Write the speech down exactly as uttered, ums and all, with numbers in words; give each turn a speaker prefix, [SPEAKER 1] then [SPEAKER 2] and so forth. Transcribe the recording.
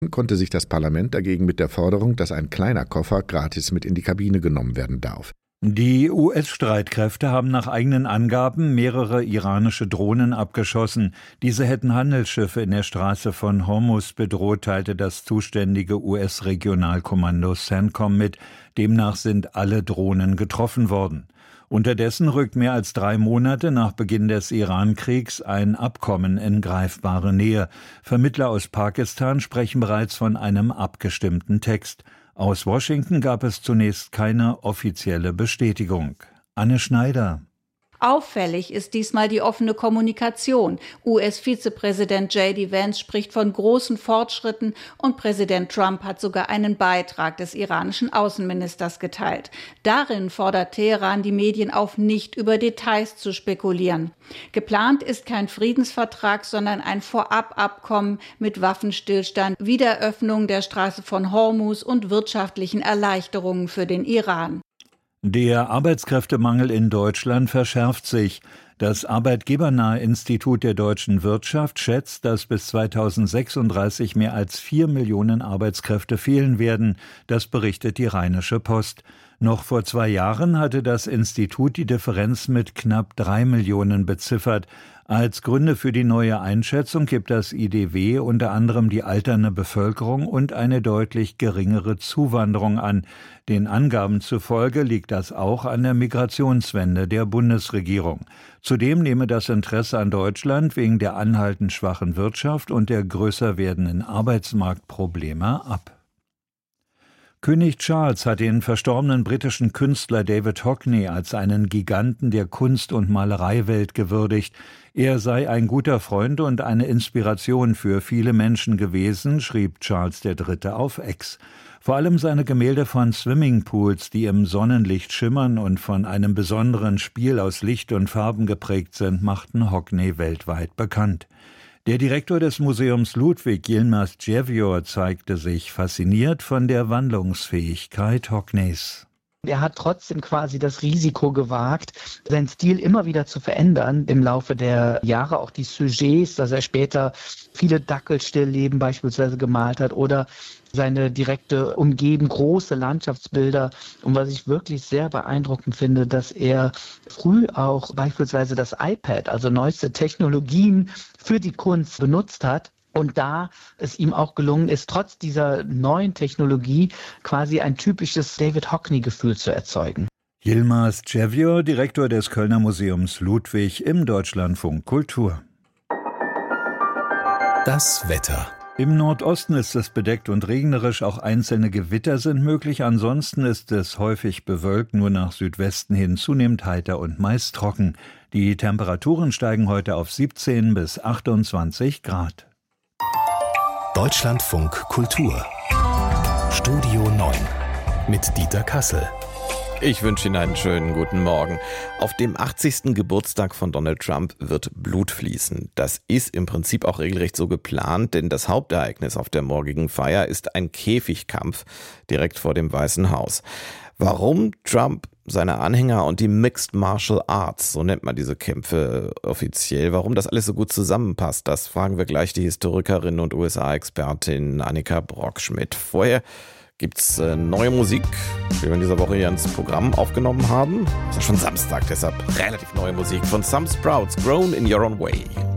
[SPEAKER 1] konnte sich das Parlament dagegen mit der Forderung, dass ein kleiner Koffer gratis mit in die Kabine genommen werden darf.
[SPEAKER 2] Die U S-Streitkräfte haben nach eigenen Angaben mehrere iranische Drohnen abgeschossen. Diese hätten Handelsschiffe in der Straße von Hormuz bedroht, teilte das zuständige U S-Regionalkommando CENTCOM mit. Demnach sind alle Drohnen getroffen worden. Unterdessen rückt mehr als drei Monate nach Beginn des Iran-Kriegs ein Abkommen in greifbare Nähe. Vermittler aus Pakistan sprechen bereits von einem abgestimmten Text. Aus Washington gab es zunächst keine offizielle Bestätigung. Anne Schneider.
[SPEAKER 3] Auffällig ist diesmal die offene Kommunikation. U S-Vizepräsident J D Vance spricht von großen Fortschritten und Präsident Trump hat sogar einen Beitrag des iranischen Außenministers geteilt. Darin fordert Teheran die Medien auf, nicht über Details zu spekulieren. Geplant ist kein Friedensvertrag, sondern ein Vorababkommen mit Waffenstillstand, Wiederöffnung der Straße von Hormuz und wirtschaftlichen Erleichterungen für den Iran.
[SPEAKER 2] Der Arbeitskräftemangel in Deutschland verschärft sich. Das Arbeitgebernahe Institut der deutschen Wirtschaft schätzt, dass bis zweitausendsechsunddreißig mehr als vier Millionen Arbeitskräfte fehlen werden. Das berichtet die Rheinische Post. Noch vor zwei Jahren hatte das Institut die Differenz mit knapp drei Millionen beziffert. Als Gründe für die neue Einschätzung gibt das I D W unter anderem die alternde Bevölkerung und eine deutlich geringere Zuwanderung an. Den Angaben zufolge liegt das auch an der Migrationswende der Bundesregierung. Zudem nehme das Interesse an Deutschland wegen der anhaltend schwachen Wirtschaft und der größer werdenden Arbeitsmarktprobleme ab. König Charles hat den verstorbenen britischen Künstler David Hockney als einen Giganten der Kunst- und Malereiwelt gewürdigt. Er sei ein guter Freund und eine Inspiration für viele Menschen gewesen, schrieb Charles der Dritte auf X. Vor allem seine Gemälde von Swimmingpools, die im Sonnenlicht schimmern und von einem besonderen Spiel aus Licht und Farben geprägt sind, machten Hockney weltweit bekannt. Der Direktor des Museums Ludwig, Yilmaz Ceviyor, zeigte sich fasziniert von der Wandlungsfähigkeit Hockneys.
[SPEAKER 4] Er hat trotzdem quasi das Risiko gewagt, seinen Stil immer wieder zu verändern im Laufe der Jahre. Auch die Sujets, dass er später viele Dackelstillleben beispielsweise gemalt hat oder seine direkte Umgebung, große Landschaftsbilder. Und was ich wirklich sehr beeindruckend finde, dass er früh auch beispielsweise das iPad, also neueste Technologien für die Kunst benutzt hat. Und da es ihm auch gelungen ist, trotz dieser neuen Technologie quasi ein typisches David Hockney-Gefühl zu erzeugen.
[SPEAKER 2] Yilmaz Ceviyor, Direktor des Kölner Museums Ludwig im Deutschlandfunk Kultur.
[SPEAKER 5] Das Wetter.
[SPEAKER 2] Im Nordosten ist es bedeckt und regnerisch, auch einzelne Gewitter sind möglich. Ansonsten ist es häufig bewölkt, nur nach Südwesten hin zunehmend heiter und meist trocken. Die Temperaturen steigen heute auf siebzehn bis achtundzwanzig Grad.
[SPEAKER 5] Deutschlandfunk Kultur. Studio neun mit Dieter Kassel.
[SPEAKER 6] Ich wünsche Ihnen einen schönen guten Morgen. Auf dem achtzigsten Geburtstag von Donald Trump wird Blut fließen. Das ist im Prinzip auch regelrecht so geplant, denn das Hauptereignis auf der morgigen Feier ist ein Käfigkampf direkt vor dem Weißen Haus. Warum Trump, seine Anhänger und die Mixed Martial Arts, so nennt man diese Kämpfe offiziell, warum das alles so gut zusammenpasst, das fragen wir gleich die Historikerin und U S A-Expertin Annika Brockschmidt. Vorher gibt's äh, neue Musik, die wir in dieser Woche hier ins Programm aufgenommen haben. Ist ja schon Samstag, deshalb relativ neue Musik von Some Sprouts, Grown in Your Own Way.